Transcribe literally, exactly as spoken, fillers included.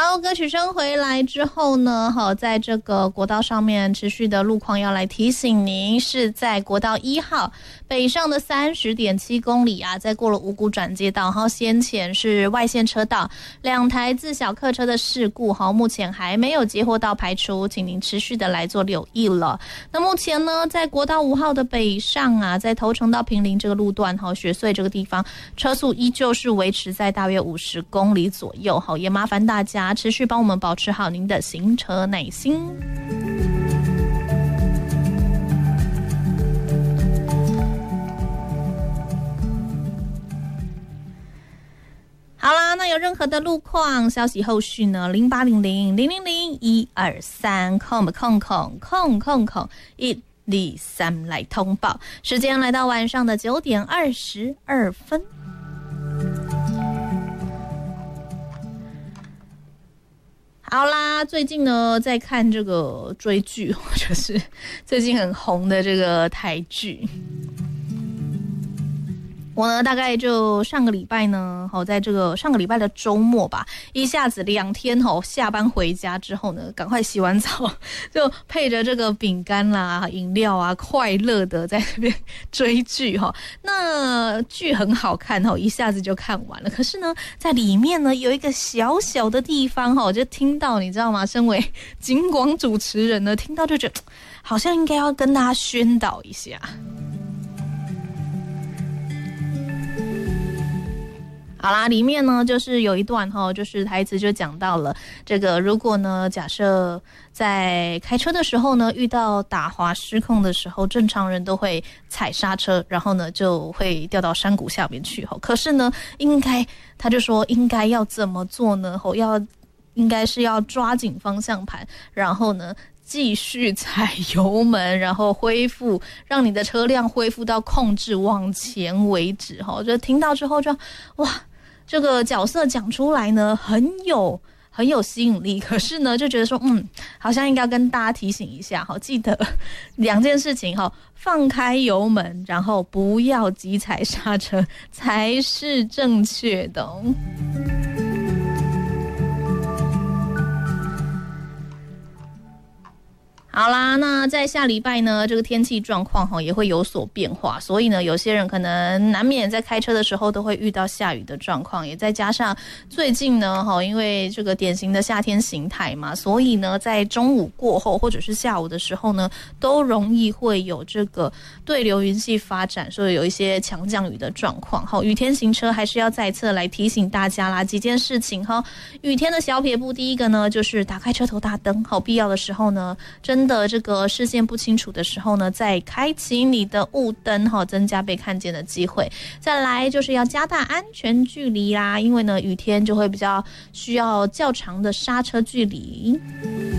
好，歌曲声回来之后呢，好，在这个国道上面持续的路况要来提醒您，是在国道一号北上的 三十点七公里啊，在过了五股转接道，然后先前是外线车道，两台自小客车的事故，好，目前还没有接获到排除，请您持续的来做留意了。那目前呢，在国道五号的北上啊，在头城到坪林这个路段，好，雪隧这个地方，车速依旧是维持在大约五十公里左右，好，也麻烦大家持续帮我们保持好您的行车耐心。好啦，那有任何的路况消息后续呢？零八零零零零零一二三空空空空空空一二三来通报。时间来到晚上的九点二十二分。好啦，最近呢在看这个追剧，就是最近很红的这个台剧。我呢，大概就上个礼拜呢，好，在这个上个礼拜的周末吧，一下子两天吼，下班回家之后呢，赶快洗完澡，就配着这个饼干啦、饮料啊，快乐的在这边追剧哈。那剧很好看哈，一下子就看完了。可是呢，在里面呢有一个小小的地方哈，就听到你知道吗？身为警广主持人呢，听到就觉得好像应该要跟大家宣导一下。好啦，里面呢就是有一段哈，就是台词就讲到了这个，如果呢假设在开车的时候呢遇到打滑失控的时候，正常人都会踩刹车，然后呢就会掉到山谷下面去。可是呢，应该他就说应该要怎么做呢？要应该是要抓紧方向盘，然后呢继续踩油门，然后恢复，让你的车辆恢复到控制往前为止。我觉得听到之后就哇，这个角色讲出来呢很有很有吸引力，可是呢就觉得说嗯，好像应该跟大家提醒一下，好，记得两件事情，放开油门，然后不要急踩刹车才是正确的哦。好啦，那在下礼拜呢，这个天气状况也会有所变化，所以呢，有些人可能难免在开车的时候都会遇到下雨的状况，也再加上最近呢，因为这个典型的夏天形态嘛，所以呢，在中午过后或者是下午的时候呢，都容易会有这个对流云系发展，所以有一些强降雨的状况。好，雨天行车还是要再次来提醒大家啦，几件事情哈。雨天的小撇步，第一个呢，就是打开车头大灯，好，必要的时候呢，真的这个视线不清楚的时候呢，再开启你的雾灯，增加被看见的机会。再来就是要加大安全距离啦，因为呢雨天就会比较需要较长的刹车距离。